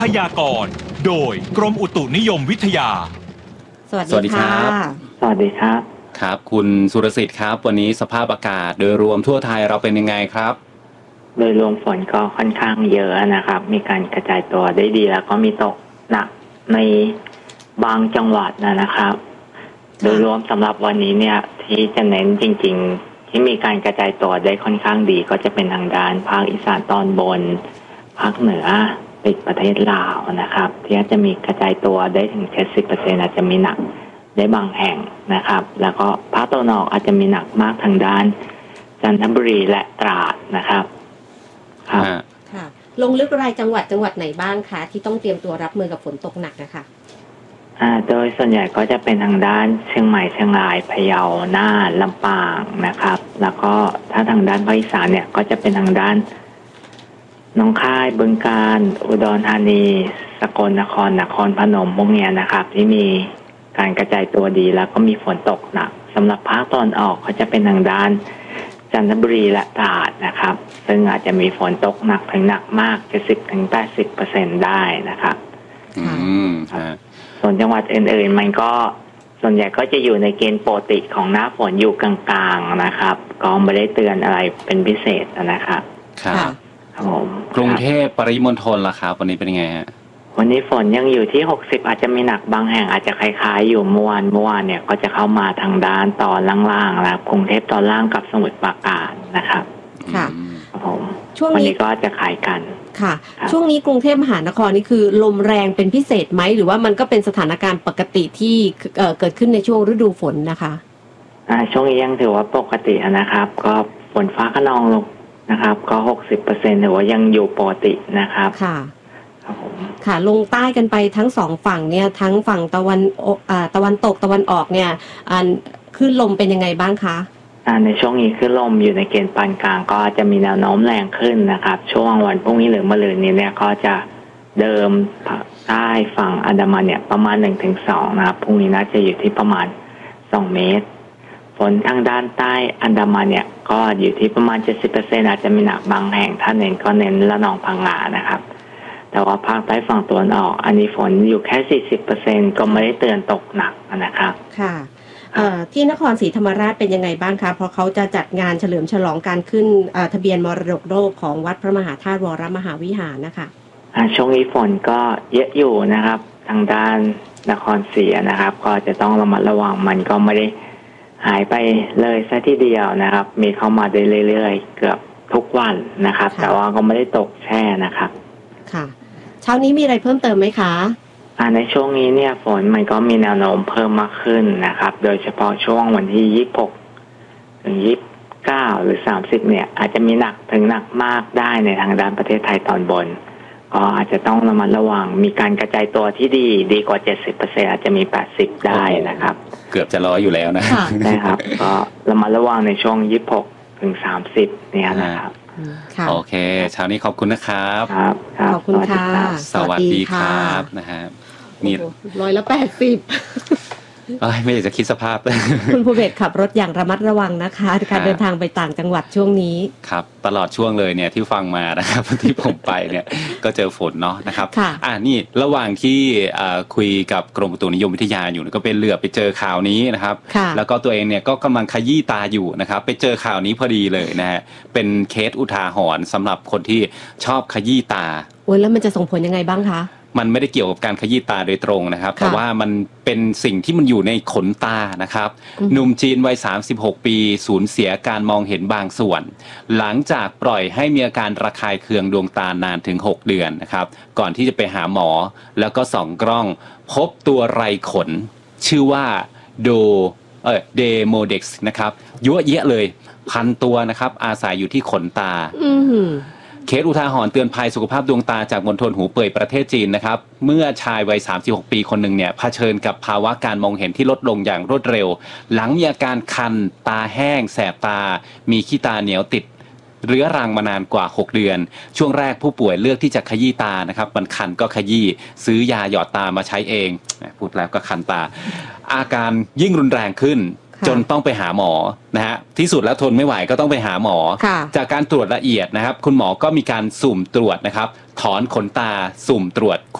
พยากรณ์โดยกรมอุตุนิยมวิทยาสวัสดีครับสวัสดีครับครับคุณสุรสิทธิ์ครับวันนี้สภาพอากาศโดยรวมทั่วไทยเราเป็นยังไงครับโดยรวมฝนก็ค่อนข้างเยอะนะครับมีการกระจายตัวได้ดีแล้วก็มีตกหนักในบางจังหวัดนะครับโดยรวมสำหรับวันนี้เนี่ยที่จะเน้นจริงๆที่มีการกระจายตัวได้ค่อนข้างดีก็จะเป็นทางด้านภาคอีสานตอนบนภาคเหนือติดประเทศลาวนะครับที่อาจจะมีกระจายตัวได้ถึง 70% อาจจะมีหนักได้บางแห่งนะครับแล้วก็ภาคตะวันออกอาจจะมีหนักมากทางด้านจันทบุรีและตราดนะครับครับค่ะลงลึกรายจังหวัดไหนบ้างคะที่ต้องเตรียมตัวรับมือกับฝนตกหนักนะคะโดยส่วนใหญ่ก็จะเป็นทางด้านเชียงใหม่เชียงรายพะเยาน่านลำปางนะครับแล้วก็ถ้าทางด้านภาคอีสานเนี่ยก็จะเป็นทางด้านหนองคายบึงกาฬอุดรธานีสกลนครพนมพวกนี้นะครับที่มีการกระจายตัวดีแล้วก็มีฝนตกหนักสำหรับภาคตะวันออกก็จะเป็นทางด้านจันทบุรีและตราดนะครับซึ่งอาจจะมีฝนตกหนักถึงหนักมาก 70-80% ได้นะครับส่วนจังหวัดอื่นๆมันก็ส่วนใหญ่ก็จะอยู่ในเกณฑ์ปกติของหน้าฝนอยู่กลางๆนะครับก็ไม่ได้เตือนอะไรเป็นพิเศษนะครับครับกรุงเทพปริมณฑลล่ะครับวันนี้เป็นไงฮะวันนี้ฝนยังอยู่ที่60อาจจะมีหนักบางแห่งอาจจะคล้ายๆอยู่เมื่อวานเนี่ยก็จะเข้ามาทางด้านตอนล่างๆแล้วกรุงเทพตอนล่างกับสมุทรปราการนะครับค่ะผมช่วงนี้ก็จะคล้ายกันค่ะช่วงนี้กรุงเทพมหานครนี่คือลมแรงเป็นพิเศษไหมหรือว่ามันก็เป็นสถานการณ์ปกติที่เกิดขึ้นในช่วงฤดูฝนนะคะช่วงนี้ยังถือว่าปกตินะครับก็ฝนฟ้าคะนองลงนะครับก็60%ถือว่ายังอยู่ปกตินะครับค่ะค่ะลงใต้กันไปทั้งสองฝั่งเนี่ยทั้งฝั่งตะวันตกตะวันออกเนี่ยคลื่นลมเป็นยังไงบ้างคะในช่วงนี้คลื่นลมอยู่ในเกณฑ์ปานกลางก็จะมีแนวโน้มแรงขึ้นนะครับช่วงวันพรุ่งนี้หรือมะรืนนี้เนี่ยก็จะเดิมใต้ฝั่งอันดามันเนี่ยประมาณ 1-2 นะครับพรุ่งนี้น่าจะอยู่ที่ประมาณ2 เมตรฝนทางด้านใต้อันดามันเนี่ยก็อยู่ที่ประมาณ 70% อาจจะมีหนักบางแห่งถ้าเน้นก็เน้นระนองพังงานะครับแต่ว่าภาคใต้ฝั่งตะวันออกอันนี้ฝนอยู่แค่ 40% ก็ไม่ได้เตือนตกหนักนะครับค่ะที่นครศรีธรรมราชเป็นยังไงบ้างคะเพราะเขาจะจัดงานเฉลิมฉลองการขึ้นทะเบียนมรดกโลกของวัดพระมหาธาตุวรมหาวิหารนะคะช่วงนี้ฝนก็เยอะอยู่นะครับทางด้านนครศรีนะครับก็จะต้องระมัดระวังมันก็ไม่ได้หายไปเลยซะทีเดียวนะครับมีเข้ามาได้เรื่อยๆเกือบทุกวันนะครับแต่ว่าก็ไม่ได้ตกแช่นะครับค่ะเช้านี้มีอะไรเพิ่มเติมไหมคะในช่วงนี้เนี่ยฝนมันก็มีแนวโน้มเพิ่มมากขึ้นนะครับโดยเฉพาะช่วงวันที่26 ถึง 29 หรือ 30เนี่ยอาจจะมีหนักถึงหนักมากได้ในทางด้านประเทศไทยตอนบนก็อาจจะต้องระมัดระวังมีการกระจายตัวที่ดีกว่า 70% อาจจะมี 80% ได้นะครับเกือบจะ100อยู่แล้วนะใช่ครับก็ระมัดระวังในช่วง26 ถึง 30เนี่ยนะครับโอเคเช้านี้ขอบคุณนะครับขอบคุณค่ะสวัสดีครับนะฮะนี่ 180 ไม่อยากจะคิดสภาพคุณภูเบศขับรถอย่างระมัดระวังนะคะการเดินทางไปต่างจังหวัดช่วงนี้ครับตลอดช่วงเลยเนี่ยที่ฟังมานะครับที่ผมไปเนี่ยก็เจอฝนเนาะนะครับนี่ระหว่างที่คุยกับกรมอุตุนิยมวิทยาอยู่ก็เป็นเหลือไปเจอข่าวนี้นะครับแล้วก็ตัวเองเนี่ยก็กำลังขยี้ตาอยู่นะครับไปเจอข่าวนี้พอดีเลยนะฮะเป็นเคสอุทาหรณ์สำหรับคนที่ชอบขยี้ตาโอ้ยแล้วมันจะส่งผลยังไงบ้างคะมันไม่ได้เกี่ยวกับการขยี้ตาโดยตรงนะครับแต่ว่ามันเป็นสิ่งที่มันอยู่ในขนตานะครับหนุ่มจีนวัย36 ปีสูญเสียการมองเห็นบางส่วนหลังจากปล่อยให้มีอาการระคายเคืองดวงตานานถึง6 เดือนนะครับก่อนที่จะไปหาหมอแล้วก็ส่องกล้องพบตัวไรขนชื่อว่าเดโมเด็กซ์นะครับยั่วเยะเลย1,000 ตัวนะครับอาศัยอยู่ที่ขนตาเคสอุทาหรณ์เตือนภัยสุขภาพดวงตาจากมณฑลหูเป่ยประเทศจีนนะครับเมื่อชายวัย36 ปีคนหนึ่งเนี่ยเผชิญกับภาวะการมองเห็นที่ลดลงอย่างรวดเร็วหลังมีอาการคันตาแห้งแสบตามีขี้ตาเหนียวติดเรื้อรังมานานกว่า6 เดือนช่วงแรกผู้ป่วยเลือกที่จะขยี้ตานะครับมันคันก็ขยี้ซื้อยาหยอดตามาใช้เองพูดแล้วก็คันตาอาการยิ่งรุนแรงขึ้น จนต้องไปหาหมอนะฮะที่สุดแล้วทนไม่ไหวก็ต้องไปหาหมอจากการตรวจละเอียดนะครับคุณหมอก็มีการสุ่มตรวจนะครับถอนขนตาสุ่มตรวจ